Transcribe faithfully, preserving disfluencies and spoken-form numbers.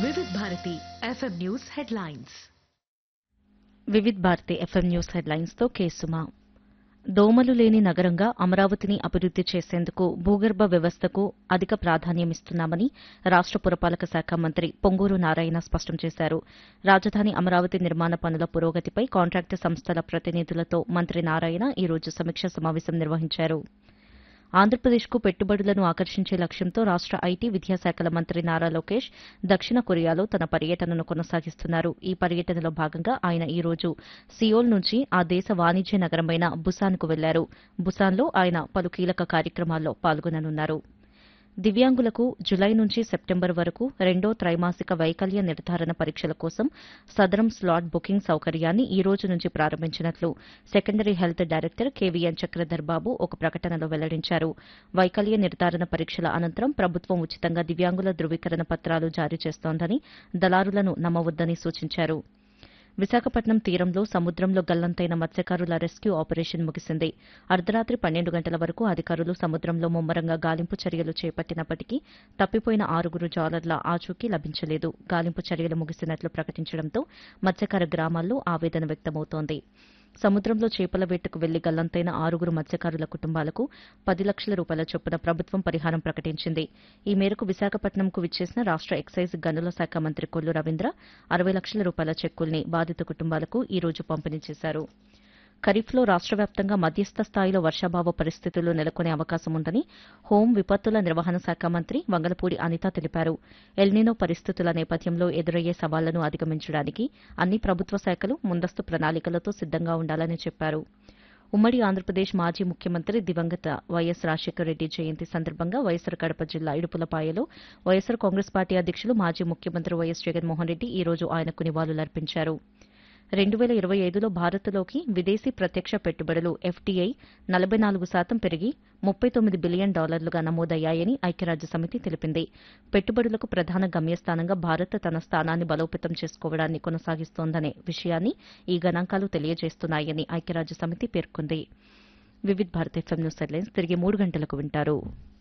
Vividh Bharati FM news headlines. Vividh Bharati FM news headlines తో కేసుమా. దోమలు లేని నగరంగా అమరావతిని అభివృద్ది చేసేందుకు భూగర్భ వ్యవస్థకు అధిక ప్రాధాన్యమిస్తున్నామని రాష్ట పురపాలక శాఖ మంత్రి పొంగూరు నారాయణ స్పష్టం చేశారు. రాజధాని అమరావతి నిర్మాణ పనుల పురోగతిపై కాంట్రాక్టు సంస్థల ప్రతినిధులతో మంత్రి నారాయణ ఈ రోజు సమీక్షా సమావేశం నిర్వహించారు. ఆంధ్రప్రదేశ్కు పెట్టుబడులను ఆకర్షించే లక్ష్యంతో రాష్ట ఐటీ విద్యాశాఖల మంత్రి నారా లోకేష్ దక్షిణ కొరియాలో తన పర్యటనను కొనసాగిస్తున్నారు. ఈ పర్యటనలో భాగంగా ఆయన ఈ రోజు సియోల్ నుంచి ఆ దేశ వాణిజ్య నగరమైన బుసాన్కు వెళ్లారు. బుసాన్లో ఆయన పలు కీలక కార్యక్రమాల్లో పాల్గొననున్నారు. దివ్యాంగులకు జులై నుంచి సెప్టెంబర్ వరకు రెండో త్రైమాసిక వైకల్య నిర్ధారణ పరీక్షల కోసం సదరం స్లాట్ బుకింగ్ సౌకర్యాన్ని ఈ రోజు నుంచి ప్రారంభించినట్లు సెకండరీ హెల్త్ డైరెక్టర్ కేవీఎన్ చక్రధర్ బాబు ఒక ప్రకటనలో వెల్లడించారు. వైకల్య నిర్ధారణ పరీక్షల అనంతరం ప్రభుత్వం ఉచితంగా దివ్యాంగుల ధృవీకరణ పత్రాలు జారీ చేస్తోందని దళారులను నమ్మవద్దని సూచించారు. విశాఖపట్నం తీరంలో సముద్రంలో గల్లంతైన మత్స్యకారుల రెస్క్యూ ఆపరేషన్ ముగిసింది. అర్ధరాత్రి పన్నెండు గంటల వరకు అధికారులు సముద్రంలో ముమ్మరంగా గాలింపు చర్యలు చేపట్టినప్పటికీ తప్పిపోయిన ఆరుగురు జాలర్ల ఆచూకీ లభించలేదు. గాలింపు చర్యలు ముగిసినట్లు ప్రకటించడంతో మత్స్యకార గ్రామాల్లో ఆవేదన వ్యక్తమవుతోంది. సముద్రంలో చేపల వేటకు వెళ్లి గల్లంతైన ఆరుగురు మత్స్యకారుల కుటుంబాలకు పది లక్షల రూపాయల చొప్పున ప్రభుత్వం పరిహారం ప్రకటించింది. ఈ మేరకు విశాఖపట్నంకు విచ్చేసిన రాష్ట ఎక్సైజ్ గనుల శాఖ మంత్రి కొల్లు రవీంద్ర అరవై లక్షల రూపాయల చెక్కుల్ని బాధిత కుటుంబాలకు ఈ రోజు పంపిణీ చేశారు. ఖరీఫ్లో రాష్ట వ్యాప్తంగా మధ్యస్థ స్థాయిలో వర్షాభావ పరిస్థితులు నెలకొనే అవకాశం ఉందని హోం విపత్తుల నిర్వహణ శాఖ మంత్రి వంగలపూడి అనిత తెలిపారు. ఎల్నినో పరిస్థితుల నేపథ్యంలో ఎదురయ్యే సవాళ్లను అధిగమించడానికి అన్ని ప్రభుత్వ శాఖలు ముందస్తు ప్రణాళికలతో సిద్దంగా ఉండాలని చెప్పారు. ఉమ్మడి ఆంధ్రప్రదేశ్ మాజీ ముఖ్యమంత్రి దివంగత వైఎస్ రాజశేఖర రెడ్డి జయంతి సందర్భంగా వైఎస్సార్ కడప జిల్లా ఇడుపులపాయలో వైఎస్సార్ కాంగ్రెస్ పార్టీ అధ్యక్షులు మాజీ ముఖ్యమంత్రి వైఎస్ జగన్మోహన్ రెడ్డి ఈ రోజు ఆయనకు నివాళులర్పించారు. రెండు వేల ఇరవై ఐదులో భారత్లోకి విదేశీ ప్రత్యక్ష పెట్టుబడులు ఎఫ్డీఐ నలభై నాలుగు శాతం పెరిగి ముప్పై తొమ్మిది బిలియన్ డాలర్లుగా నమోదయ్యాయని ఐక్యరాజ్యసమితి తెలిపింది. పెట్టుబడులకు ప్రధాన గమ్యస్థానంగా భారత్ తన స్థానాన్ని బలోపేతం చేసుకోవడాన్ని కొనసాగిస్తోందనే విషయాన్ని ఈ గణాంకాలు తెలియజేస్తున్నాయని ఐక్యరాజ్యసమితి పేర్కొంది. Vividh Bharat FM news headlines తిరిగి మూడు గంటలకు వింటారు.